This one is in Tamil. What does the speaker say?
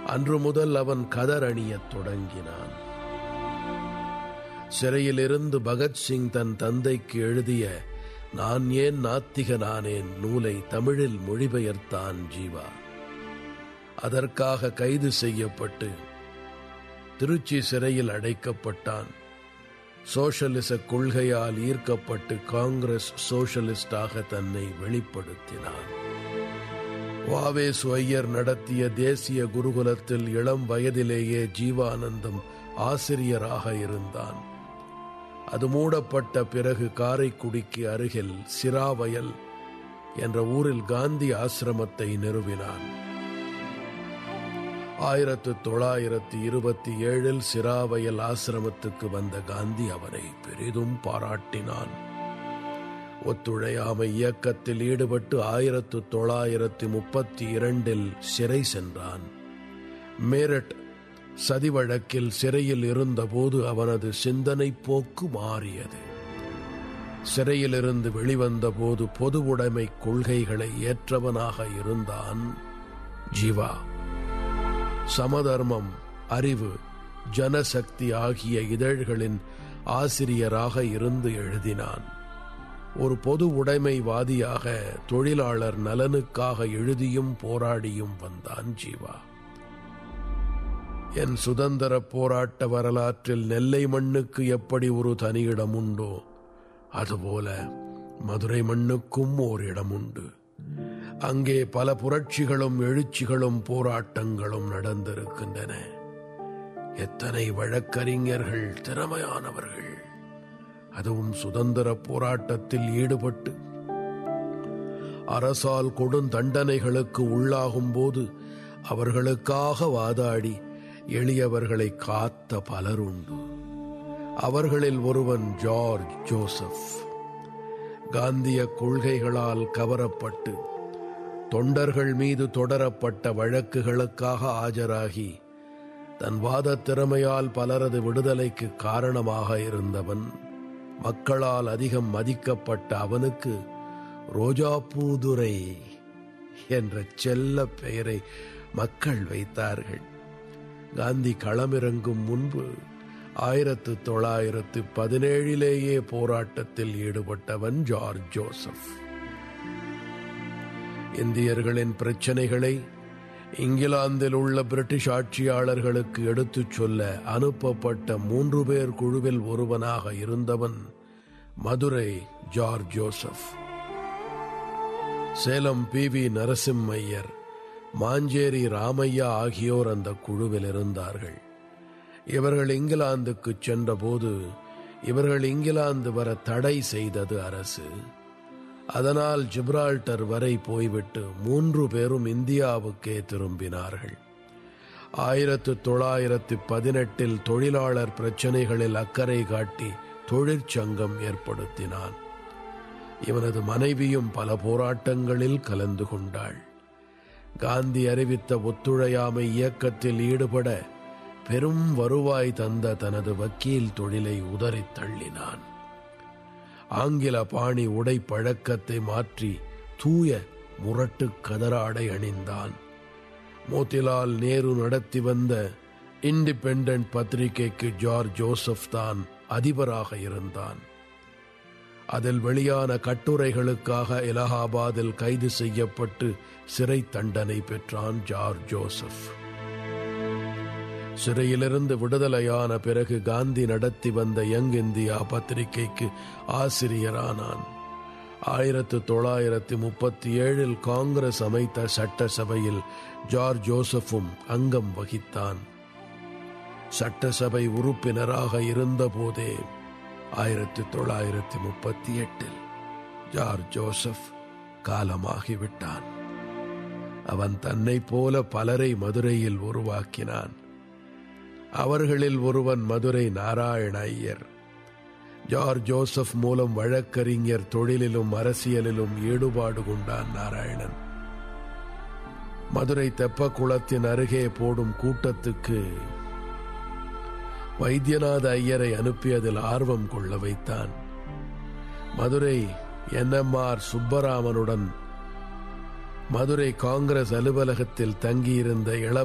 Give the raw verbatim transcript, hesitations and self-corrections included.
அன்று முதல் அவன் கதர் அணியத் தொடங்கினான். சிறையிலிருந்து பகத்சிங் தன் தந்தைக்கு எழுதிய நான் ஏன் நாத்திகனானேன் நூலை தமிழில் மொழிபெயர்த்தான் ஜீவா. அதற்காக கைது செய்யப்பட்டு திருச்சி சிறையில் அடைக்கப்பட்டான். சோஷலிச கொள்கையால் ஈர்க்கப்பட்டு காங்கிரஸ் சோஷலிஸ்டாக தன்னை வெளிப்படுத்தினான். வாவேசு ஐயர் நடத்திய தேசிய குருகுலத்தில் இளம் வயதிலேயே ஜீவானந்தம் ஆசிரியராக இருந்தான். அது மூடப்பட்ட பிறகு காரைக்குடிக்கு அருகில் சிராவயல் என்ற ஊரில் காந்தி ஆசிரமத்தை நிறுவினான். ஆயிரத்து தொள்ளாயிரத்தி இருபத்தி ஏழில் சிராவயல் ஆசிரமத்துக்கு வந்த காந்தி அவனை பெரிதும் பாராட்டினான். ஒத்துழையாமை இயக்கத்தில் ஈடுபட்டு ஆயிரத்து தொள்ளாயிரத்தி முப்பத்தி இரண்டில் சிறை சென்றான். மேரட் சதி வழக்கில் சிறையில் இருந்தபோது அவனது சிந்தனை போக்கு மாறியது. சிறையிலிருந்து வெளிவந்த போது பொது உடைமை கொள்கைகளை ஏற்றவனாக இருந்தான் ஜீவா. சமதர்மம், அறிவு, ஜனசக்தி ஆகிய இதழ்களின் ஆசிரியராக இருந்து எழுதினான். ஒரு பொது உடைமைவாதியாக தொழிலாளர் நலனுக்காக எழுதியும் போராடியும் வந்தான் ஜீவா. என் சுதந்திர போராட்ட வரலாற்றில் நெல்லை மண்ணுக்கு எப்படி ஒரு தனியிடம் உண்டோ அதுபோல மதுரை மண்ணுக்கும் ஓர் இடம் உண்டு. அங்கே பல புரட்சிகளும் எழுச்சிகளும் போராட்டங்களும் நடந்திருக்கின்றன. எத்தனை வழக்கறிஞர்கள் திறமையானவர்கள், அதுவும் சுதந்திர போராட்டத்தில் ஈடுபட்டு அரசால் கொடுந்தண்டனைகளுக்கு உள்ளாகும் போது அவர்களுக்காக வாதாடி எளியவர்களை காத்த பலருண்டு. அவர்களில் ஒருவன் ஜார்ஜ் ஜோசப். காந்திய கொள்கைகளால் கவரப்பட்டு தொண்டர்கள் மீது தொடரப்பட்ட வழக்குகளுக்காக ஆஜராகி தன் வாத திறமையால் பலரது விடுதலைக்கு காரணமாக இருந்தவன். மக்களால் அதிகம் மதிக்கப்பட்ட அவனுக்கு ரோஜாப்பூதுரை என்ற செல்ல பெயரை மக்கள் வைத்தார்கள். காந்தி களமிறங்கும் முன்பு ஆயிரத்து தொள்ளாயிரத்து பதினேழிலேயே போராட்டத்தில் ஈடுபட்டவன் ஜார்ஜ் ஜோசப். இந்தியர்களின் பிரச்சனைகளை இங்கிலாந்தில் உள்ள பிரிட்டிஷ் ஆட்சியாளர்களுக்கு எடுத்துச் சொல்ல அனுப்பப்பட்ட மூன்று பேர் குழுவில் ஒருவனாக இருந்தவன் Madurai George Joseph. Salem P V நரசிம்மையர், Manjeri Ramaiah ஆகியோர் அந்த குழுவில் இருந்தார்கள். இவர்கள் இங்கிலாந்துக்கு சென்றபோது இவர்கள் இங்கிலாந்து வர தடை செய்தது அரசு. அதனால் ஜிப்ரால்டர் வரை போய்விட்டு மூன்று பேரும் இந்தியாவுக்கே திரும்பினார்கள். ஆயிரத்து தொள்ளாயிரத்தி பதினெட்டில் தொழிலாளர் பிரச்சனைகளில் அக்கறை காட்டி தொழிற்சங்கம் ஏற்படுத்தினான். இவனது மனைவியும் பல போராட்டங்களில் கலந்து கொண்டாள். காந்தி அறிவித்த ஒத்துழையாமை இயக்கத்தில் ஈடுபட பெரும் வருவாய் தந்த தனது வக்கீல் தொழிலை உதறித் தள்ளினான். ஆங்கில பாணி உடை பழக்கத்தை மாற்றி தூய முரட்டு கதராடை அணிந்தான். மோதிலால் நேரு நடத்தி வந்த இண்டிபெண்டன்ட் பத்திரிகைக்கு ஜார்ஜ் ஜோசப் தான் அதிபராக இருந்தான். அதில் வெளியான கட்டுரைகளுக்காக இலகாபாத்தில் கைது செய்யப்பட்டு சிறை தண்டனை பெற்றான் ஜார்ஜ் ஜோசப். சிறையிலிருந்து விடுதலையான பிறகு காந்தி நடத்தி வந்த யங் இந்தியா பத்திரிகைக்கு ஆசிரியரானான். ஆயிரத்து தொள்ளாயிரத்தி முப்பத்தி ஏழில் காங்கிரஸ் அமைத்த சட்டசபையில் ஜார்ஜ் ஜோசப்பும் அங்கம் வகித்தான். சட்டசபை உறுப்பினராக இருந்த போதே ஆயிரத்தி தொள்ளாயிரத்தி முப்பத்தி எட்டில் ஜார்ஜ் ஜோசப் காலமாகிவிட்டான். அவன் தன்னை போல பலரை மதுரையில் உருவாக்கினான். அவர்களில் ஒருவன் மதுரை நாராயண ஐயர். ஜார்ஜ் ஜோசப் மூலம் வழக்கறிஞர் தொழிலிலும் அரசியலிலும் ஈடுபாடு கொண்டான் நாராயணன். மதுரை தெப்பக்குளத்தின் அருகே போடும் கூட்டத்துக்கு வைத்தியநாத ஐயரை அனுப்பியதில் ஆர்வம் கொள்ள வைத்தான். Madurai N M R சுப்பராமனுடன் Madurai Congress அலுவலகத்தில் தங்கியிருந்த இள